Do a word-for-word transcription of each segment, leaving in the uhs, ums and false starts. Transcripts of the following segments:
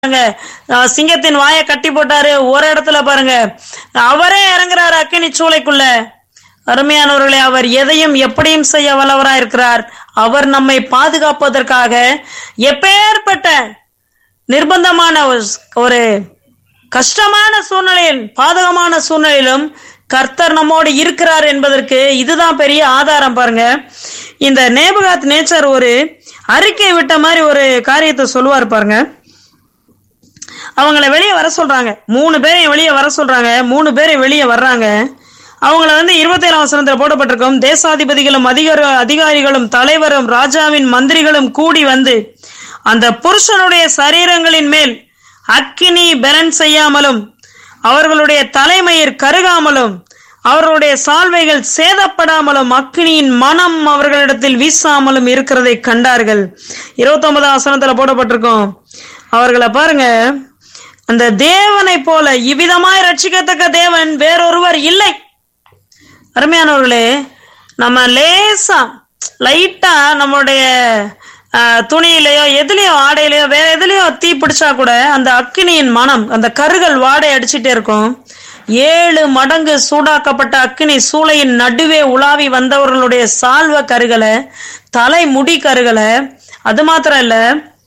சிங்கத்தின் வாயை கட்டி போட்டாரு. ஒரு இடத்துல பாருங்க அவரே இறங்குறாரு அக்கினி சூளைக்குள்ள. அருமையானவர்களே, அவர் எதையும் எப்படியும் செய்ய வல்லவராய் இருக்கிறார். அவர் நம்மை பாதுகாப்பதற்காக எப்பேற்பட்ட நிர்பந்தமான ஒரு கஷ்டமான சூழ்நிலையில் பாதகமான சூழ்நிலையிலும் கர்த்தர் நம்மோடு இருக்கிறார் என்பதற்கு இதுதான் பெரிய ஆதாரம். பாருங்க, இந்த நேபுகாத் நேச்சர் ஒரு அறிக்கை விட்ட மாதிரி ஒரு காரியத்தை சொல்லுவார் பாருங்க. அவங்கள வெளியே வர சொல்றாங்க, மூணு பேரையும் வெளியே வர சொல்றாங்க. மூணு பேரும் வெளியே வர்றாங்க. அவங்கள வந்து இருபத்தி ஏழாம் வசனத்துல போடப்பட்டிருக்கும், தேசாதிபதிகளும் அதிகார அதிகாரிகளும் தலைவரும் ராஜாவின் மந்திரிகளும் கூடி வந்து அந்த புருஷனுடைய சரீரங்களின் மேல் அக்கினி பெலன் செய்யாமலும் அவர்களுடைய தலைமயிர் கருகாமலும் அவர்களுடைய சால்வைகள் சேதப்படாமலும் அக்கினியின் மனம் அவர்களிடத்தில் வீசாமலும் இருக்கிறதை கண்டார்கள். இருபத்தி ஒன்பதாம் வசனத்துல போடப்பட்டிருக்கும், அவர்களை பாருங்க, அந்த தேவனை போல இவ்விதமாய் ரட்சிக்கத்தக்க தேவன் வேறொருவர் இல்லை. அருமையானவர்களே, நம்ம லேசா லைட்டா நம்மளுடைய துணியிலையோ எதுலயோ ஆடையிலையோ வேற எதுலயோ தீ பிடிச்சா கூட அந்த அக்கினியின் மனம், அந்த கருகள் வாடை அடிச்சுட்டே இருக்கும். ஏழு மடங்கு சூடாக்கப்பட்ட அக்கினி சூளையின் நடுவே உலாவி வந்தவர்களுடைய சால்வ கருகளை, தலை முடி கருகளை, அது மாத்திரம் இல்ல,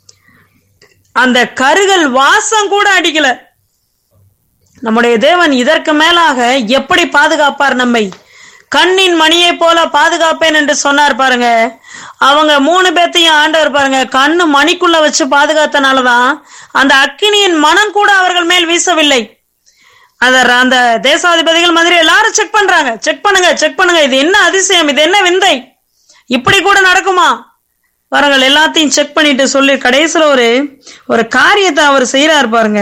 அந்த கருகள் வாசம் கூட அடிக்கல. நம்முடைய தேவன் இதற்கு மேலாக எப்படி பாதுகாப்பார் நம்மை? கண்ணின் மணியை போல பாதுகாப்பேன் என்று சொன்னார் பாருங்க. அவங்க மூணு பேர்த்தையும் ஆண்டவர் பாருங்க கண்ணு மணிக்குள்ள வச்சு பாதுகாத்தனாலதான் அந்த அக்கினியின் மனம் கூட அவர்கள் மேல் வீசவில்லை. அந்த அந்த தேசாதிபதிகள் மாதிரி எல்லாரும் செக் பண்றாங்க, செக் பண்ணுங்க செக் பண்ணுங்க, இது என்ன அதிசயம், இது என்ன விந்தை, இப்படி கூட நடக்குமா பாருங்கள். எல்லாத்தையும் செக் பண்ணிட்டு சொல்லி கடைசியில ஒரு ஒரு காரியத்தை அவர் செய்யறாரு பாருங்க.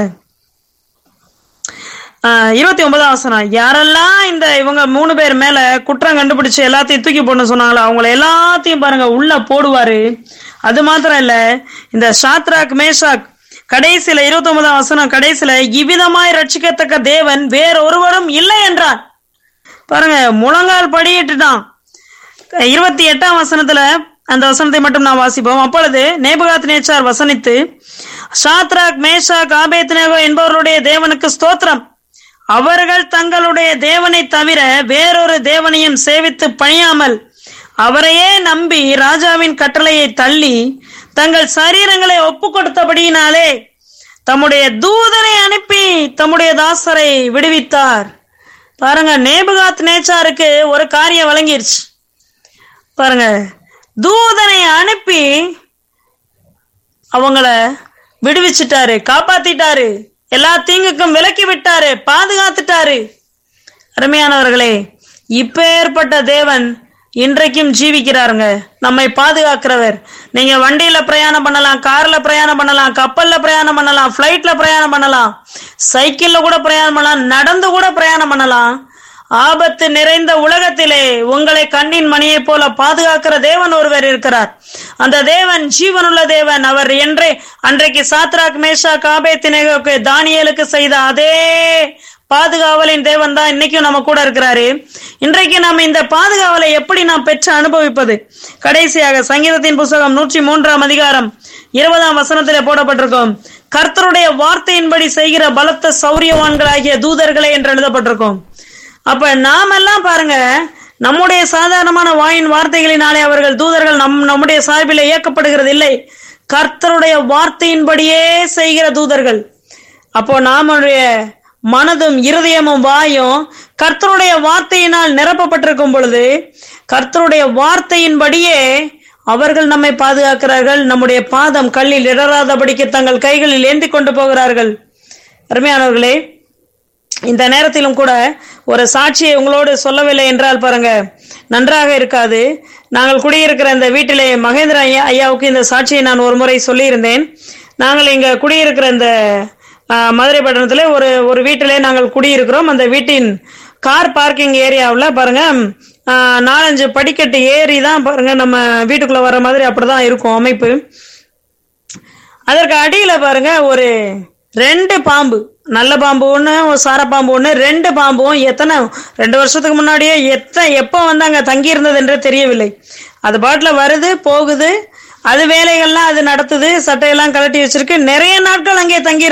ஆஹ் இருபத்தி ஒன்பதாம் வசனம், யாரெல்லாம் இந்த இவங்க மூணு பேர் மேல குற்றம் கண்டுபிடிச்சு எல்லாத்தையும் தூக்கி போடணும் சொன்னாங்களோ அவங்கள எல்லாத்தையும் பாருங்க உள்ள போடுவாரு. அது மாத்திரம் இல்ல, இந்த சாத்ராக் மேஷாக் கடைசியில இருபத்தி ஒன்பதாம் வசனம் கடைசியில இவ்விதமாய் ரட்சிக்கத்தக்க தேவன் வேறொருவரும் இல்லை என்றான். பாருங்க, முழங்கால் படியிட்டுட்டான். இருபத்தி எட்டாம் வசனத்துல அந்த வசனத்தை மட்டும் நான் வாசிப்போம். அப்பொழுது நேபுகாத் நேச்சார் வசனித்து, சாத்ராக் மேஷாக் ஆபேத்நேகோ என்பவர்களுடைய தேவனுக்கு ஸ்தோத்திரம், அவர்கள் தங்களுடைய தேவனை தவிர வேறொரு தேவனையும் சேவித்து பணியாமல் அவரையே நம்பி ராஜாவின் கட்டளையை தள்ளி தங்கள் சரீரங்களை ஒப்பு கொடுத்தபடியினாலே தம்முடைய தூதனை அனுப்பி தம்முடைய தாசரை விடுவித்தார். பாருங்க, நேபுகாத் நேச்சாருக்கு ஒரு காரியம் வழங்கிருச்சு பாருங்க. தூதனை அனுப்பி அவங்கள விடுவிச்சுட்டாரு, காப்பாத்திட்டாரு, எல்லா தீங்குக்கும் விலக்கி விட்டாரு, பாதுகாத்துட்டாரு. அருமையானவர்களே, இப்பேற்பட்ட தேவன் இன்றைக்கும் ஜீவிக்கிறாருங்க, நம்மை பாதுகாக்கிறவர். நீங்க வண்டியில பிரயாணம் பண்ணலாம், கார்ல பிரயாணம் பண்ணலாம், கப்பல்ல பிரயாணம் பண்ணலாம், பிளைட்ல பிரயாணம் பண்ணலாம், சைக்கிள்ல கூட பிரயாணம் பண்ணலாம், நடந்து கூட பிரயாணம் பண்ணலாம். ஆபத்து நிறைந்த உலகத்திலே உங்களை கண்ணின் மணியை போல பாதுகாக்கிற தேவன் ஒருவர் இருக்கிறார். அந்த தேவன் ஜீவனுள்ள தேவன். அவர் என்றே அன்றைக்கு சாத்ராக் மேஷாக் ஆபேத்நேகோவுக்கு தானியேலுக்கு செய்த அதே பாதுகாவலின் தேவன் தான் இன்னைக்கும் நம்ம கூட இருக்கிறாரு. இன்றைக்கு நம்ம இந்த பாதுகாவலை எப்படி நாம் பெற்று அனுபவிப்பது? கடைசியாக சங்கீதத்தின் புத்தகம் நூற்றி மூன்றாம் அதிகாரம் இருபதாம் வசனத்திலே போடப்பட்டிருக்கும், கர்த்தருடைய வார்த்தையின்படி செய்கிற பலத்த சௌரியவான்களாகிய தூதர்களே என்று எழுதப்பட்டிருக்கும். அப்ப நாமெல்லாம் பாருங்க, நம்முடைய சாதாரணமான வாயின் வார்த்தைகளினாலே அவர்கள் தூதர்கள் நம் நம்முடைய சார்பில் இயக்கப்படுகிறது இல்லை, கர்த்தருடைய வார்த்தையின்படியே செய்கிற தூதர்கள். அப்போ நம்முடைய மனதும் இருதயமும் வாயும் கர்த்தருடைய வார்த்தையினால் நிரப்பப்பட்டிருக்கும் பொழுது கர்த்தருடைய வார்த்தையின்படியே அவர்கள் நம்மை பாதுகாக்கிறார்கள். நம்முடைய பாதம் கல்லில் இடராதபடிக்கு தங்கள் கைகளில் ஏந்தி கொண்டு போகிறார்கள். அருமையானவர்களே, இந்த நேரத்திலும் கூட ஒரு சாட்சியை உங்களோடு சொல்லவில்லை என்றால் பாருங்க நன்றாக இருக்காது. நாங்கள் குடியிருக்கிற இந்த வீட்டிலே மகேந்திர ஐயா ஐயாவுக்கு இந்த சாட்சியை நான் ஒரு முறை சொல்லியிருந்தேன். நாங்கள் இங்க குடியிருக்கிற இந்த மதுரை பட்டணத்துல ஒரு ஒரு வீட்டிலே நாங்கள் குடியிருக்கிறோம். அந்த வீட்டின் கார் பார்க்கிங் ஏரியாவில் பாருங்க நாலஞ்சு படிக்கட்டு ஏறி தான் பாருங்க நம்ம வீட்டுக்குள்ள வர மாதிரி அப்படிதான் இருக்கும் அமைப்பு. அதற்கு அடியில பாருங்க ஒரு ரெண்டு பாம்பு, நல்ல பாம்பு ஒண்ணு, சார பாம்பு ஒண்ணு, ரெண்டு பாம்பும் எத்தனை ரெண்டு வருஷத்துக்கு முன்னாடியே எத்தனை எப்போ வந்தாங்க தங்கி இருந்தது என்றே தெரியவில்லை. அது பாட்டுல வருது போகுது. அது வேலைகள்லாம் அது நடத்துது, சட்டையெல்லாம் கழட்டி வச்சிருக்கு. நிறைய நாட்கள் அங்கே தங்கி